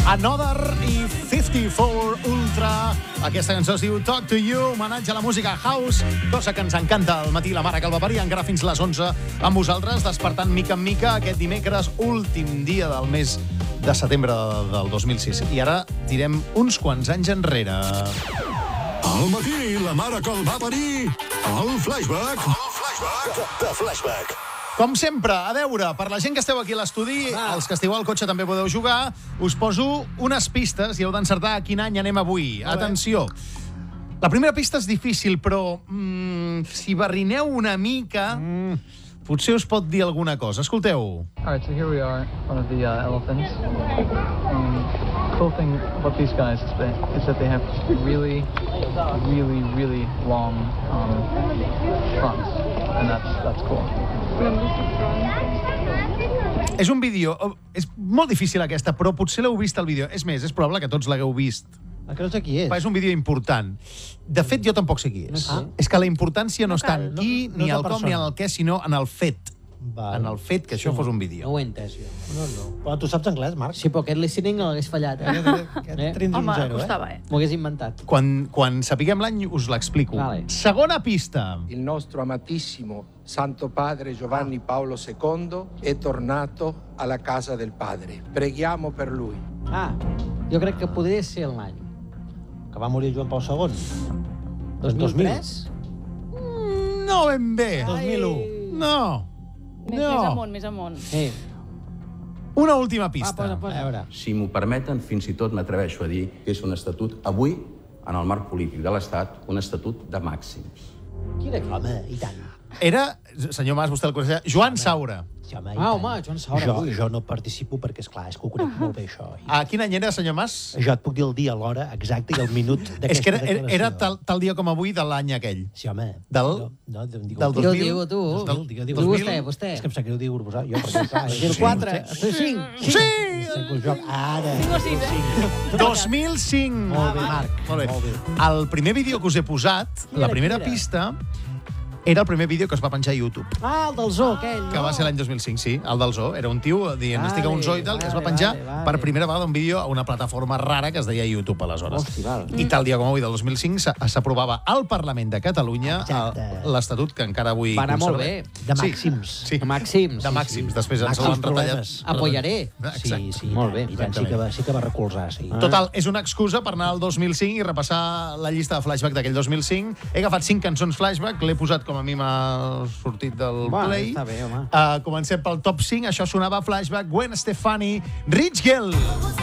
Another i 54 Ultra. Aquesta cançó es diu Talk to You, homenatge a la música house, cosa que ens encanta al matí. La mare que el va parir, encara fins les 11 amb vosaltres, despertant mica en mica aquest dimecres, últim dia del mes de setembre del 2006. I ara tirem uns quants anys enrere. Al matí, la mare que el va parir, el flashback de Flashback. Com sempre, a veure, per la gent que esteu aquí a l'estudi, els que esteu al cotxe també podeu jugar, us poso unes pistes i heu d'encertar a quin any anem avui. Atenció. La primera pista és difícil, però si barrineu una mica, potser us pot dir alguna cosa. Escolteu. Alright, so here we are, one of the elephants. Cool thing about these guys is that they have really long fronts, and that's cool. És un vídeo... És molt difícil aquesta, però potser l'heu vist al vídeo. És més, és probable que tots l'hagueu vist. Que no sé qui és. És un vídeo important. De fet, jo tampoc sé qui és. És que la importància no està en qui, ni el com, ni en el què, sinó en el fet. En el fet que això fos un vídeo. No ho he entès, jo. No. Però tu saps anglès, Marc? Sí, però aquest listening no l'hagués fallat, Home, costava, M'ho hagués inventat. Quan sapiguem l'any us l'explico. Vale. Segona pista. Il nostro amatissimo Santo Padre Giovanni Paolo II è tornato alla casa del Padre. Preghiamo per lui. Jo crec que podria ser l'any. Que va morir Joan Pau II. 2003? No ben bé. 2001. No. Més amunt. Sí. Una última pista. A veure. Si m'ho permeten, fins i tot m'atreveixo a dir que és un estatut, avui, en el marc polític de l'Estat, un estatut de màxims. Qui era aquest? Home, i tant. Era, senyor Mas, vostè el coneixia, Joan Saura. Home, Joan Saura. Jo no participo perquè, esclar, és que ho conec molt bé, això. A quin any era, senyor Mas? Jo et puc dir el dia, l'hora exacta i el minut d'aquesta És que declaració. era tal dia com avui de l'any aquell. Sí, home. Del 2000? Digue-ho tu. Digue-ho vostè. És que em sap greu dir-ho vosaltres. Jo, perquè, clar, 2004. 5. Sí! Ara. 5 o 6, 2005. Molt bé, Marc. Molt bé. Molt bé. El primer vídeo que us he posat, la primera pista, era el primer vídeo que es va penjar a YouTube. El del zoo, aquell, Que va ser l'any 2005, sí. El del zoo. Era un tio dient, estic a un zoo i tal, i es va penjar per primera vegada un vídeo a una plataforma rara que es deia YouTube, aleshores. Hosti, val. I tal dia com avui del 2005 s'aprovava al Parlament de Catalunya l'Estatut que encara avui Va anar molt bé. De màxims. Sí. De màxims. De màxims. Després ens Màxims l'han retallat. problemes. Apoyaré. Sí. Molt bé. I tant, sí que va recolzar, sí. Total, és una excusa per anar al 2005 i repassar la llista de flashback d'aquell 2005. He agafat 5 cançons flashback, l'he posat com a mi m'ha sortit del Play. Està bé, home. Comencem pel top 5. Això sonava Flashback, Gwen Stefani, Rich Girl.